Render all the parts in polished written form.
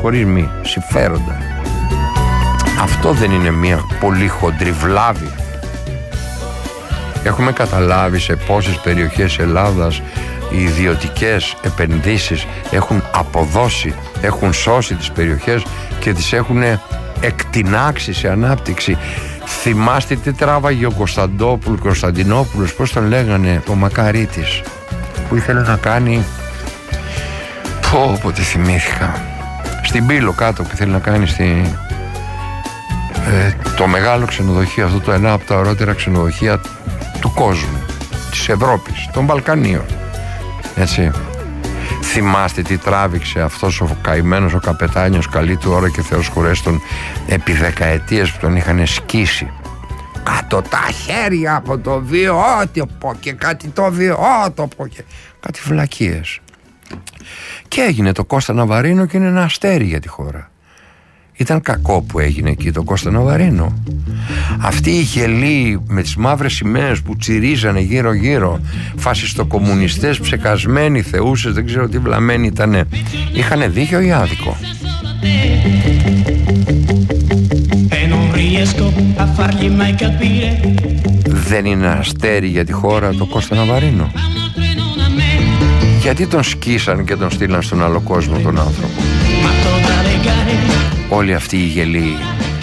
χωρίς μη, συμφέροντα. Αυτό δεν είναι μια πολύ χοντρή βλάβη? Έχουμε καταλάβει σε πόσες περιοχές Ελλάδας οι ιδιωτικές επενδύσεις έχουν αποδώσει, έχουν σώσει τις περιοχές και τις έχουν εκτινάξει σε ανάπτυξη. Θυμάστε τι τράβαγε ο Κωνσταντινόπουλος, πώς τον λέγανε, ο Μακαρίτης, που ήθελε να κάνει, όποτε θυμήθηκα, στην Πύλο κάτω, που ήθελε να κάνει το μεγάλο ξενοδοχείο, αυτό το ένα από τα ωραίτερα ξενοδοχεία του κόσμου, της Ευρώπης, των Βαλκανίων, έτσι. Θυμάστε τι τράβηξε αυτός ο καημένος ο καπετάνιος, καλή του ώρα και Θεός χωρέστον, επί δεκαετίες που τον είχαν σκίσει κάτω τα χέρια από το βίο, ό,τι πω και κάτι το βίο, το πω και κάτι βλακίες. Και έγινε το Κώστα Ναβαρίνο και είναι ένα αστέρι για τη χώρα. Ήταν κακό που έγινε εκεί το Κώστα Ναβαρίνο. Αυτοί οι γελοί με τις μαύρες σημαίες που τσιρίζανε γύρω γύρω, φασιστοκομμουνιστές, ψεκασμένοι, θεούσες, δεν ξέρω τι βλαμμένοι ήτανε, είχανε δίκιο ή άδικο? Δεν είναι αστέρι για τη χώρα το Κώστα Ναβαρίνο? Γιατί τον σκίσαν και τον στείλαν στον άλλο κόσμο τον άνθρωπο? Όλοι αυτοί οι γελοί,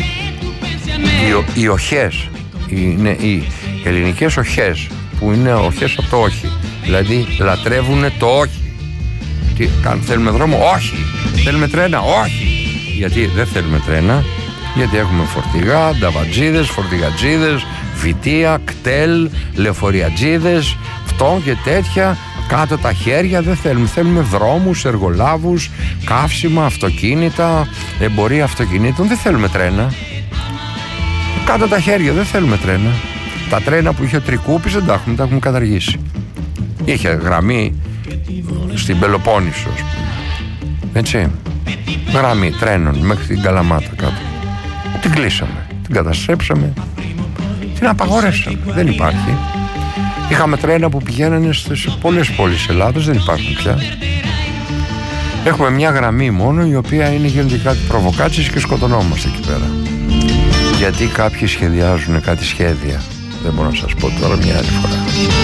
οι οχές, οι ελληνικές οχές, που είναι οχές από το όχι, δηλαδή λατρεύουν το όχι. Τι κάνουν, θέλουμε δρόμο? Όχι. Θέλουμε τρένα? Όχι. Γιατί δεν θέλουμε τρένα? Γιατί έχουμε φορτηγά, νταβατζίδες, φορτηγατζίδες, βιτία, κτέλ, λεωφοριατζίδες, αυτό και τέτοια. Κάτω τα χέρια δεν θέλουμε. Θέλουμε δρόμους, εργολάβους, καύσιμα, αυτοκίνητα, εμπορία αυτοκινήτων. Δεν θέλουμε τρένα. Κάτω τα χέρια δεν θέλουμε τρένα. Τα τρένα που είχε ο Τρικούπης δεν τα έχουμε καταργήσει. Είχε γραμμή στην Πελοπόννησο, ας πούμε. Έτσι. Γραμμή τρένων μέχρι την Καλαμάτα κάτω. Την κλείσαμε, την καταστρέψαμε, την απαγορεύσαμε. Δεν υπάρχει. Είχαμε τρένα που πηγαίνανε σε πολλές πόλεις Ελλάδας, δεν υπάρχουν πια. Έχουμε μια γραμμή μόνο, η οποία γίνεται κάτι προβοκάτσες και σκοτωνόμαστε εκεί πέρα. Γιατί κάποιοι σχεδιάζουν κάτι σχέδια. Δεν μπορώ να σας πω τώρα, μια άλλη φορά.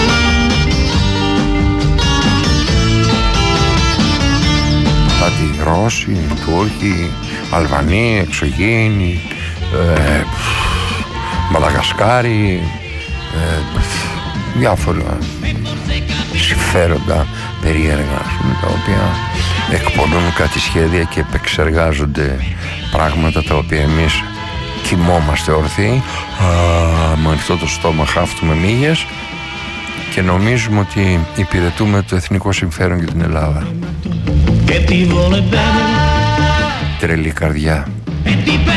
Κάτι Ρώσοι, Τούρκοι, Αλβανοί, εξωγήινοι, Μαδαγασκάροι, διάφορα συμφέροντα περίεργα, τα οποία εκπονούν κάτι σχέδια και επεξεργάζονται πράγματα τα οποία εμείς κοιμόμαστε όρθιοι, με ανοιχτό το στόμα χάφτουμε μύγες και νομίζουμε ότι υπηρετούμε το εθνικό συμφέρον για την Ελλάδα. Τρελή καρδιά.